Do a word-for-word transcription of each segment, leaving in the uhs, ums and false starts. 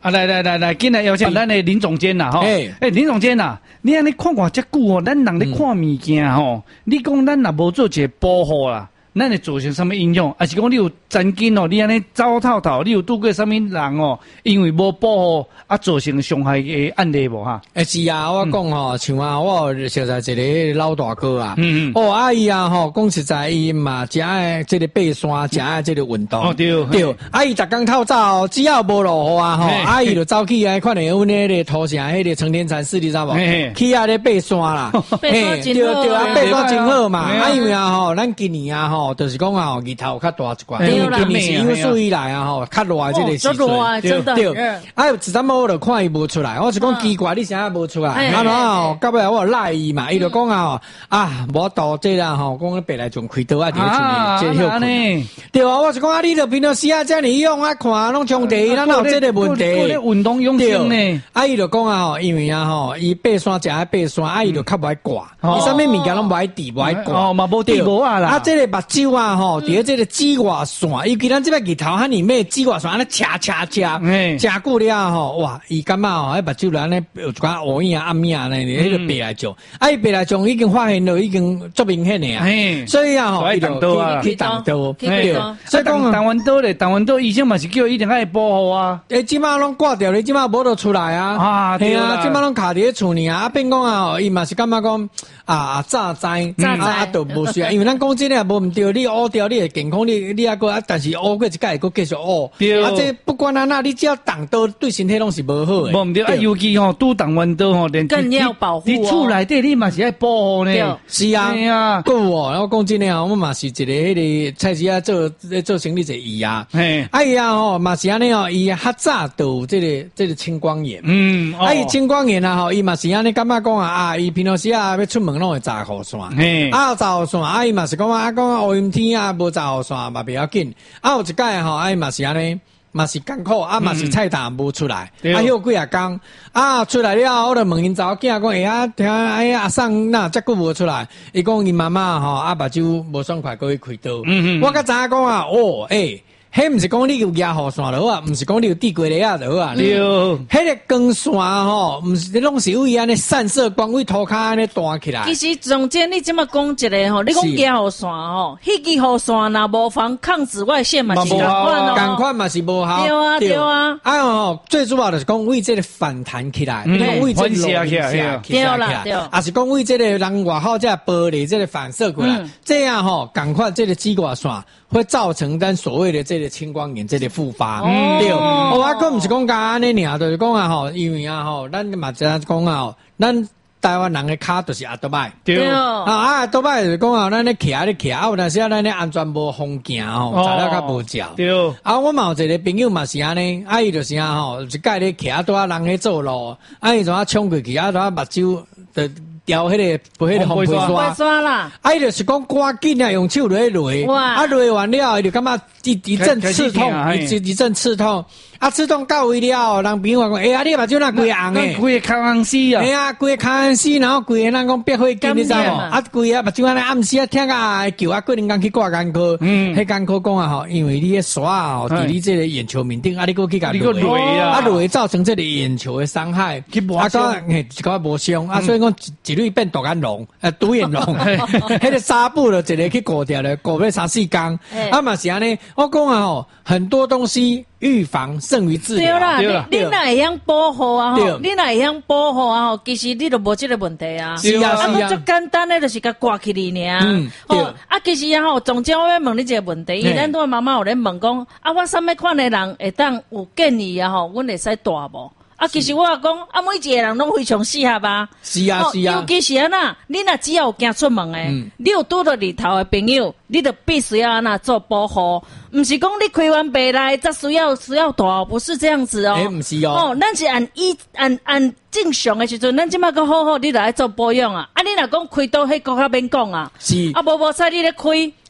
啊，来来来来，进来邀请咱的林总监啦，吼！哎、欸，林总监呐，你安尼看看遮久哦，咱人咧看物件吼，嗯、你讲咱若无做一个保护啦，咱会造成什么影响？还是讲你有曾经哦，你安尼走透透，你有拄过什么人哦？因为无保护啊，造成伤害的案例无哈？ 诶，是啊，我讲吼，像啊，我实在一个老大哥啊， 嗯嗯， 哦，阿姨啊，吼，讲实在伊嘛，食诶这个爬山，食诶这个运动， 哦对对，阿姨逐工透早，只要无落雨啊，吼，阿姨就走去啊，看到阮迄个土城迄个成天禅寺，你知无？去啊咧爬山啦， 嘿， 对对啊，爬山真好嘛，啊因为啊吼，咱今年啊吼，就是讲啊，日头较大一寡，因为今年是有史以来啊吼，较热这个时阵， 真的， 对，啊，一阵仔我就看伊无出来，我就讲奇怪，你啥也无出来，啊喏，到尾我赖伊嘛，伊就讲啊，啊，无到这啦吼，讲白来仲开刀啊，就这休困，对啊，我就讲啊，你著平常时啊，遮尔用啊看，拢冲地，咱有这个问题， 运动用心呢， 啊，伊就讲啊吼，因为啊吼，伊爬山食爱爬山，啊，伊就较无爱挂，伊啥物物件拢无爱滴，无爱挂， 哦，嘛无滴无啊啦， 啊，这个目睭啊吼，伫咧这个紫外线，尤其咱这边日头哈里面紫外线安尼掐掐掐，掐久了吼，哇，伊感觉吼，迄目睭安尼有一寡乌影暗影呢，迄个白来种，啊，伊白来种已经发现了，已经足明显的啊，所以啊吼，伊就去动刀， 对，所以讲台湾岛咧，台湾岛医生嘛是叫一定爱保护啊， 诶，即马拢挂掉咧，即马无得出来啊， 啊， 对啊，即马拢卡伫咧厝呢啊，啊，变讲啊，伊嘛是感觉讲啊，早知，啊，都无需要，因为咱讲真诶，无毋对，你乌掉，你会健康，你你啊个啊，但是乌过一届会继续乌，啊，这不管啊那，你只要动刀对身体拢是无好诶， 无毋对啊，尤其吼拄动完刀吼，连更要保护哦， 你厝内底你嘛是爱保护呢， 是啊，系啊，个哦，我讲真诶啊，我嘛是一个迄个菜市啊做做生意者伊啊，嘿，哎呀吼，嘛是安尼哦，伊较早都有这个这个青光眼，嗯，啊伊青光眼啊吼，伊嘛是安尼感觉讲啊啊，伊平常时啊要出门拢会炸雨伞，嘿，啊炸雨伞，啊伊嘛是讲啊讲乌阴天啊无炸雨伞嘛不要紧，啊有一届吼，啊伊嘛是安尼。嘛是艰苦，啊嘛是菜单无出来，啊休几啊工，啊出来了，我就问因查某囝讲，哎呀，听哎呀阿桑那遮久无出来，伊讲伊妈妈吼啊目睭无爽快，过去开刀，嗯嗯，我甲知影讲啊，哦，诶。迄毋是讲你有压雨伞就好啊，毋是讲你有地轨雷啊就好啊。对，迄个光线吼，毋是拢是有伊安尼散射光为涂骹安尼弹起来。 其实总监，你即么讲一个吼，你讲压雨伞吼，迄支雨伞若无防抗紫外线嘛是共款哦， 共款嘛是无效。 对啊，对啊。 啊吼，最主要就是讲为这个反弹起来，为这个落起来， 对啦，对。 啊是讲为这个人外口这玻璃这个反射过来，这样吼，共款这个紫外线会造成咱所谓的这个青光眼这个复发，嗯，对，我啊，佫毋是讲甲安尼尔，就是讲啊吼，因为啊吼，咱嘛知影讲啊，咱台湾人的骹就是阿多摆， 对， 啊啊阿多摆就是讲啊，咱咧徛咧徛，啊有阵时啊，咱咧安全无风行吼，材料较无照，对，啊我嘛有一个朋友嘛是安尼，啊伊就是啊吼，一届咧徛拄啊人咧做路，啊伊就啊冲过去，啊拄啊目睭的。调迄个，不迄个风飞刷啦， 啊，伊就是讲赶紧啊，用手来来，啊，来完了，伊就感觉一一阵刺痛，一一阵刺痛，啊，刺痛到位了，人朋友讲，哎呀，你目睭那规红诶， 规个康红死啊， 哎呀，规个康红死，然后规个咱讲变血筋，你知无？啊，规个目睭安尼暗时啊，听啊，叫啊，过年间去挂眼科，嗯，迄眼科讲啊吼，因为你迄刷啊，吼，伫你这个眼球面顶，啊，你过去甲落啊，啊，落造成这个眼球的伤害，啊，讲嘿，一个无伤，啊，所以讲一律变大眼龙，呃，独眼龙，迄个纱布了，一个去裹掉了，裹了三四工，啊嘛是安尼，我讲啊吼，很多东西预防胜于治疗， 对啦，你你哪会晓保护啊？吼，你哪会晓保护啊？吼，其实你都无这个问题啊， 是啊是啊， 最简单的就是甲挂起你尔，嗯，哦，啊，其实啊吼，总之我要问你一个问题，因为咱拄妈妈有咧问讲，啊，我啥物款的人会当有建议啊？吼，阮会使大无？啊，其实我讲，啊，每一个人拢非常适合吧。 是啊，是啊。 尤其是安那，你若只要有行出门诶，嗯、你有拄到日头诶朋友，你就必须要安那做保护。毋是讲你开完白来，则需要需要大，不是这样子哦。 诶、欸，毋是哦。 哦，咱是按依按按正常诶时阵，咱即马个好好，你就来做保养啊。啊，你若讲开刀，迄个较免讲啊。 是。 啊，无无使你咧开。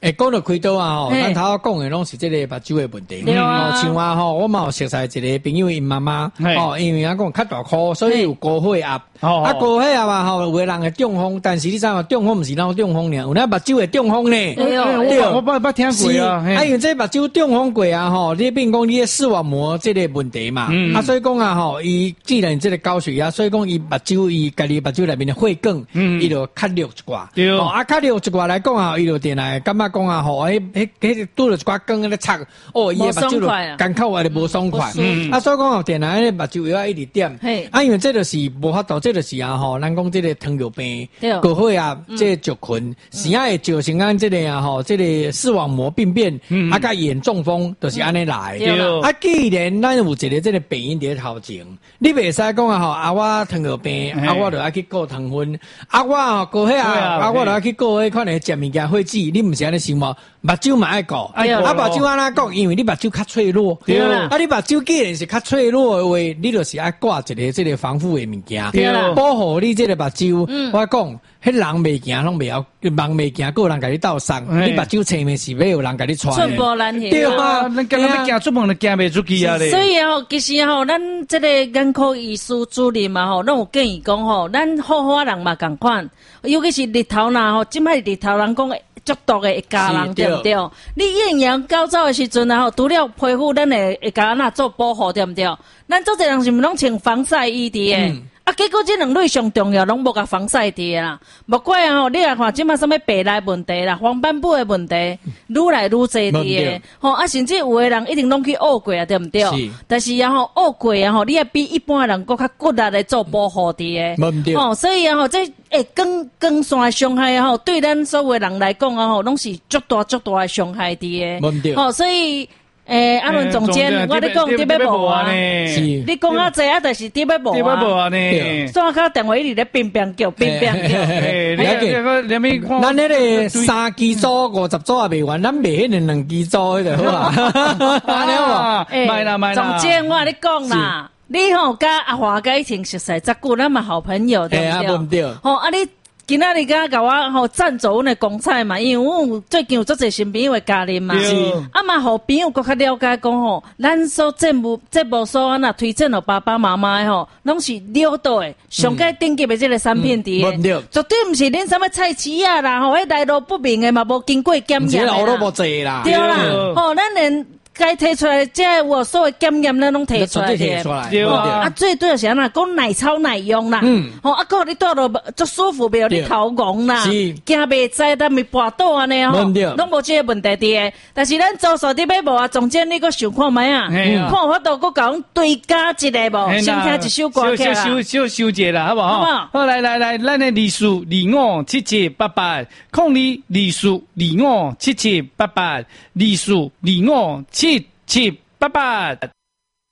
诶，讲到开刀啊吼，咱头讲的拢是这个目睭的问题。哦，像啊吼，我嘛有熟悉一个朋友因妈妈，哦，因为啊讲较大颗，所以有高血压。哦，啊高血压嘛吼，有的人会中风，但是你知影中风毋是咱中风尔，有咱目睭会中风呢。 对哦，我捌捌听过啊。 啊，因为这目睭中风过啊吼，你变讲你的视网膜这个问题嘛。啊，所以讲啊吼，伊既然这个高血压，所以讲伊目睭伊家己目睭内面的血管，伊就较弱一寡。对。哦，啊较弱一寡来讲啊，伊就定来感觉讲啊吼，迄迄迄拄着一寡光咧插，哦，伊的目睭就干口啊，就无爽快。啊，所以讲哦，定来咧目睭要一直点。啊，因为这就是无法度，这就是啊吼，咱讲这个糖尿病、高血压、这个族群，时啊会造成咱这个啊吼，这个视网膜病变，啊，甲眼中风，就是安尼来。啊，既然咱有一个这个病因伫头前，你袂使讲啊吼，啊我糖尿病，啊我就要去顾糖分，啊我高血压，啊我就要去顾迄款的食物件血脂，你毋是安尼想无？目睭嘛爱顾，啊目睭安怎讲？因为你目睭较脆弱，啊你目睭既然是较脆弱的话，你就是爱挂一个这个防护的物件，保护你这个目睭。我讲，迄人袂行拢袂晓，人袂行，个人甲你斗送，你目睭前面是要有人甲你传。 寸步难行。 对啊，咱今日要行出门就行袂出去啊咧。 所以吼，其实吼，咱这个眼科医师主任嘛吼，拢有建议讲吼，咱好好人嘛共款，尤其是日头啦吼，即摆日头人讲。足毒的一家人对不对？你艳阳高照的时阵啊，吼，除了皮肤，咱会会甲咱做保护对不对？咱做侪人是毋拢穿防晒衣的？嗯、啊，结果这两类上重要，拢无甲防晒的啦。莫怪啊吼，你来看即摆什么白内问题啦、黄斑部的问题，愈来愈多的。吼啊，甚至有的人一定拢去学过啊，对不对？但是啊吼，学过啊吼，你也比一般的人搁较骨力来做保护的。哦，所以啊吼，这。诶，光光线伤害啊吼，对咱所有人来讲啊吼，拢是足大足大的伤害的。吼，所以诶，阿伦总监，我咧讲伫要无啊？是，你讲啊济啊，但是伫要无啊？ 伫要无啊呢？ 线卡电话一直咧乒乒叫，乒乒叫。 诶，你个连咪看， 咱迄个三支组五十组也未完，咱卖迄个两支组迄就好啊。安尼好无？买啦买啦。 总监，我咧讲啦。你吼甲阿华甲以前熟悉遮久，咱嘛好朋友对不对？吼啊！你今仔日甲甲我吼赞助阮的公菜嘛，因为阮最近有做者新朋友的家人嘛，啊嘛，互朋友搁较了解讲吼，咱所节目节目所安那推荐互爸爸妈妈的吼，拢是了到的上界顶级的这个产品伫的，绝对毋是恁什么菜市啊啦，吼，迄来路不明的嘛，无经过检验啦，都无济啦， 对啦，吼，咱连。该提出来，即系我所谓检验，咱拢提出来的。 对啊，最多就是安那讲耐操耐用啦。嗯，吼啊，个你倒落足舒服，袂有你头戆啦，惊袂知，但咪跋倒安尼吼，拢无即个问题伫。但是咱做手伫要无啊，总监你个想看觅啊？看法度个讲对加一个无，先听一首歌曲啦。 小小小姐啦，好不好？好，好来来来，咱的历史二五七七八八，控你历史二五七七八八，历史二五七。七七八八，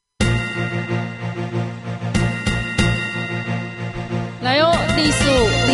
来哦，历史。